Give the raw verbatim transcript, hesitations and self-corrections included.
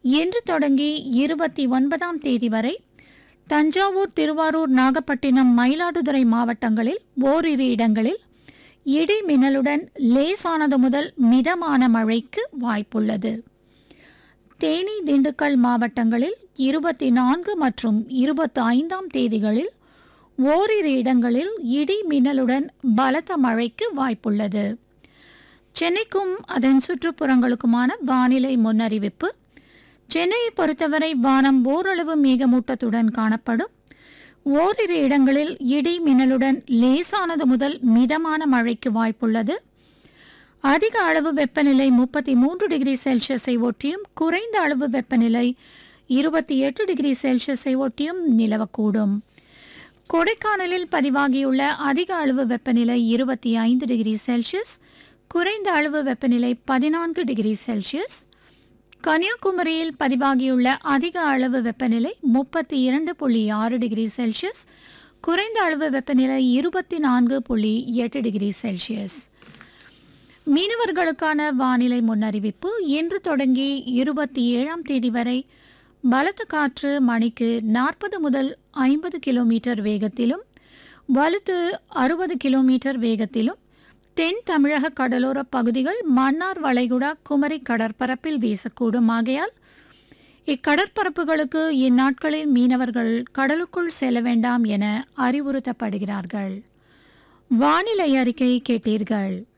இன்று தொடங்கி இருபத்தி ஒன்பதாம் தேதி வரை தஞ்சாவூர், திருவாரூர், நாகப்பட்டினம், மயிலாடுதுறை மாவட்டங்களில் ஓரிரு இடங்களில் இடி மின்னலுடன் லேசானது முதல் மிதமான மழைக்கு வாய்ப்புள்ளது. தேனி, திண்டுக்கல் மாவட்டங்களில் இருபத்தி நான்கு மற்றும் இருபத்தி ஐந்தாம் தேதிகளில் ஓரிரு இடங்களில் இடி மின்னலுடன் பலத்த மழைக்கு வாய்ப்புள்ளது. சென்னைக்கும் அதன் சுற்றுப்புறங்களுக்குமான வானிலை முன்னறிவிப்பு. சென்னையை பொறுத்தவரை வானம் ஓரளவு மேகமூட்டத்துடன் காணப்படும். ஓரிரு இடங்களில் இடி மின்னலுடன் லேசானது முதல் மிதமான மழைக்கு வாய்ப்புள்ளது. அதிக அளவு வெப்பநிலை முப்பத்தி மூன்று டிகிரி செல்சியஸை ஒட்டியும் குறைந்த அளவு வெப்பநிலை இருபத்தி எட்டு டிகிரி செல்சியஸை ஒட்டியும் நிலவக்கூடும். கொடைக்கானலில் பதிவாகியுள்ள அதிக அளவு வெப்பநிலை இருபத்தி ஐந்து டிகிரி செல்சியஸ், குறைந்த அளவு வெப்பநிலை பதினான்கு டிகிரி செல்சியஸ். கன்னியாகுமரியில் பதிவாகியுள்ள அதிக அளவு வெப்பநிலை முப்பத்தி இரண்டு புள்ளி ஆறு டிகிரி செல்சியஸ், குறைந்த அளவு வெப்பநிலை இருபத்தி நான்கு புள்ளி எட்டு டிகிரி செல்சியஸ். மீனவர்களுக்கான வானிலை முன்னறிவிப்பு. இன்று தொடங்கி இருபத்தி ஏழாம் தேதி வரை பலத்த காற்று மணிக்கு நாற்பது முதல் ஐம்பது கிலோமீட்டர் வேகத்திலும் வலுத்து அறுபது கிலோமீட்டர் வேகத்திலும் தென் தமிழக கடலோர பகுதிகள், மன்னார் வளைகுடா, குமரி கடற்பரப்பில் வீசக்கூடும். ஆகையால் இக்கடற்பரப்புகளுக்கு இந்நாட்களில் மீனவர்கள் கடலுக்குள் செல்ல வேண்டாம் என அறிவுறுத்தப்படுகிறார்கள். வானிலை அறிக்கை கேட்டீர்கள்.